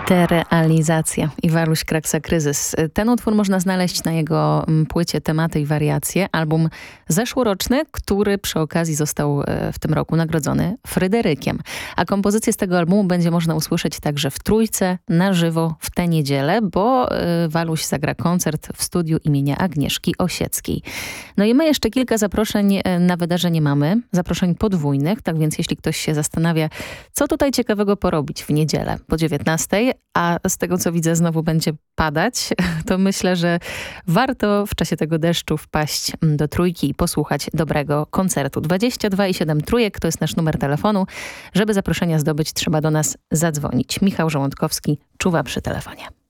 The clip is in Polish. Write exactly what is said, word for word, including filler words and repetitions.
Derealizacja i Waluś Kraksa Kryzys. Ten utwór można znaleźć na jego płycie Tematy i Wariacje, album zeszłoroczny, który przy okazji został w tym roku nagrodzony Fryderykiem. A kompozycję z tego albumu będzie można usłyszeć także w Trójce na żywo w tę niedzielę, bo Waluś zagra koncert w studiu imienia Agnieszki Osieckiej. No i my jeszcze kilka zaproszeń na wydarzenie mamy, zaproszeń podwójnych, tak więc jeśli ktoś się zastanawia, co tutaj ciekawego porobić w niedzielę po dziewiętnastej, a z tego co widzę znowu będzie padać, to myślę, że warto w czasie tego deszczu wpaść do Trójki i posłuchać dobrego koncertu. dwadzieścia dwa i siedem Trójek to jest nasz numer telefonu. Żeby zaproszenia zdobyć, trzeba do nas zadzwonić. Michał Żołądkowski czuwa przy telefonie.